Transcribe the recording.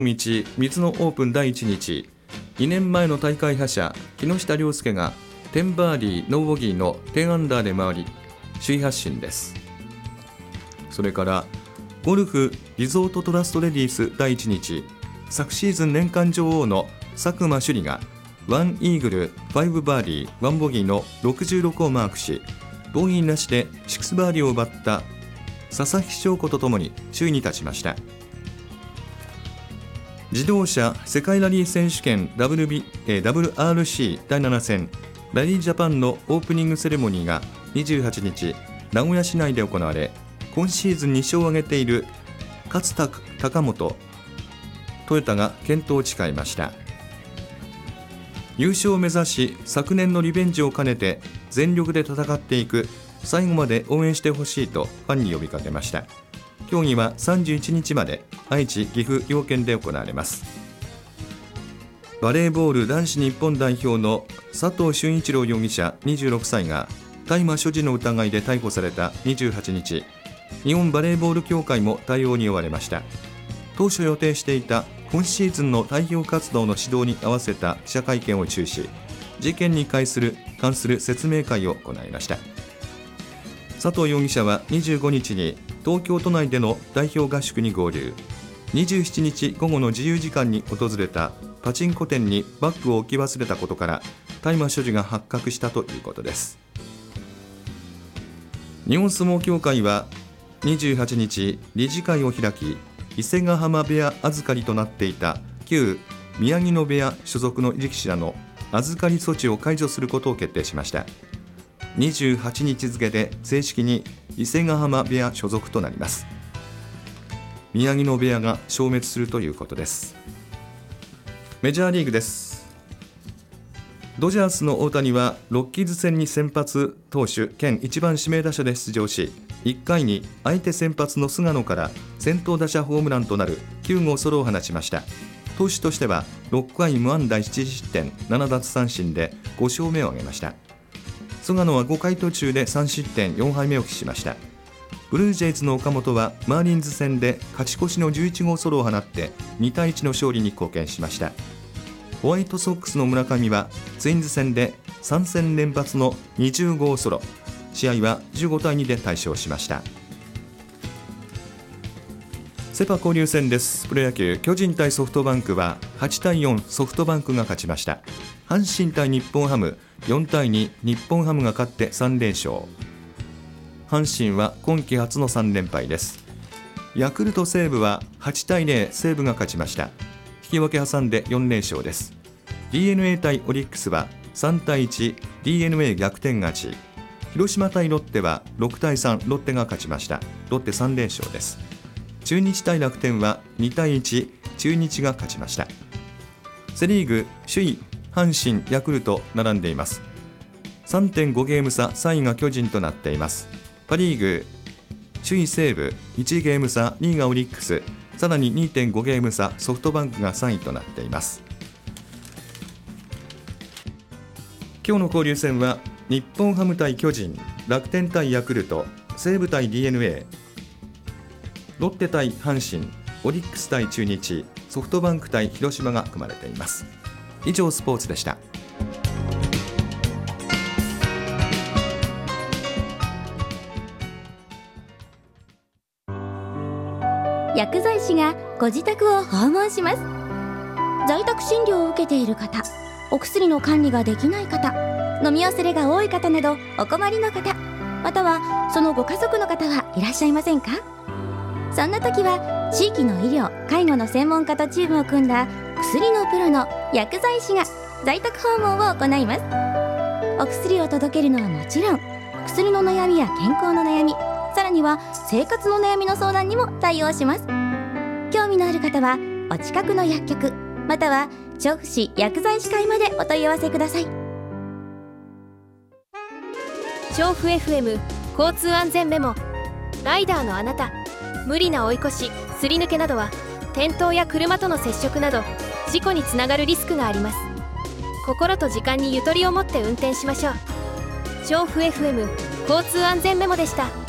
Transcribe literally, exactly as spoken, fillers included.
道水のオープンだいいちにち、にねんまえの大会覇者木下稜介がじゅうバーディーノーボギーのじゅうアンダーで回り首位発進です。それからゴルフリゾートトラストレディースだいいちにち、昨シーズン年間女王の佐久間朱莉がいちイーグルごバーディーいちボギーのろくじゅうろくをマークし、ボギーなしでろくバーディーを奪った佐々木翔子とともに首位に立ちました。自動車世界ラリー選手権 ダブリュービー ダブリューアールシー だいなな戦ラリージャパンのオープニングセレモニーがにじゅうはちにち名古屋市内で行われ、今シーズンに勝を挙げている勝田貴元トヨタが健闘を誓いました。優勝を目指し昨年のリベンジを兼ねて全力で戦っていく、最後まで応援してほしいとファンに呼びかけました。競技はさんじゅういちにちまで愛知、岐阜、陽県で行われます。バレーボール男子日本代表の佐藤俊一郎容疑者にじゅうろくさいが大麻所持の疑いで逮捕されたにじゅうはちにち、日本バレーボール協会も対応に追われました。当初予定していた今シーズンの代表活動の指導に合わせた記者会見を中止、事件に関する関する説明会を行いました。佐藤容疑者はにじゅうごにちに東京都内での代表合宿に合流、にじゅうしちにち午後の自由時間に訪れたパチンコ店にバッグを置き忘れたことから大麻所持が発覚したということです。日本相撲協会はにじゅうはちにち理事会を開き、伊勢ヶ浜部屋預かりとなっていた旧宮城野部屋所属の力士らの預かり措置を解除することを決定しました。にじゅうはちにち付で正式に伊勢ヶ浜部屋所属となります。宮城野部屋が消滅するということです。メジャーリーグです。ドジャースの大谷はロッキーズ戦に先発投手兼いちばん指名打者で出場し、いっかいに相手先発の菅野から先頭打者ホームランとなるきゅうごうソロを放ちました。投手としてはろっかい無安打いち失点なな奪三振でごしょうめを挙げました。菅野はごかい途中でさん失点よんはいめを喫しました。ブルージェイズの岡本はマーリンズ戦で勝ち越しのじゅういちごうソロを放ってにたいいちの勝利に貢献しました。ホワイトソックスの村上はツインズ戦でさんせん連発のにじゅうごうソロ、試合はじゅうごたいにで大勝しました。セパ交流戦です。プロ野球、巨人対ソフトバンクははちたいよんソフトバンクが勝ちました。阪神対日本ハムよんたいに日本ハムが勝ってさんれんしょう。阪神は今季初のさんれんぱいです。ヤクルト西武ははちたいゼロ西武が勝ちました。引き分け挟んでよんれんしょうです。 ディーエヌエー 対オリックスはさんたいいち ディーエヌエー 逆転勝ち。広島対ロッテはろくたいさんロッテが勝ちました。ロッテさんれんしょうです。中日対楽天はにたいいち中日が勝ちました。セリーグ首位阪神ヤクルト並んでいます。 さんてんごゲーム差、さんいが巨人となっています。パリーグ首位西武いちゲーム差、にいがオリックス、さらに にてんごゲーム差、ソフトバンクがさんいとなっています。今日の交流戦は日本ハム対巨人、楽天対ヤクルト、西武対 ディーエヌエー、ロッテ対阪神、オリックス対中日、ソフトバンク対広島が組まれています。以上スポーツでした。 薬剤師がご自宅を訪問します。在宅診療を受けている方、お薬の管理ができない方、飲み忘れが多い方などお困りの方、またはそのご家族の方はいらっしゃいませんか？そんな時は地域の医療・介護の専門家とチームを組んだ薬のプロの薬剤師が在宅訪問を行います。お薬を届けるのはもちろん、薬の悩みや健康の悩み、さらには生活の悩みの相談にも対応します。興味のある方はお近くの薬局または調布市薬剤師会までお問い合わせください。 調布 エフエム 交通安全メモ。ライダーのあなた、無理な追い越し、すり抜けなどは転倒や車との接触など事故につながるリスクがあります。心と時間にゆとりを持って運転しましょう。調布 エフエム 交通安全メモでした。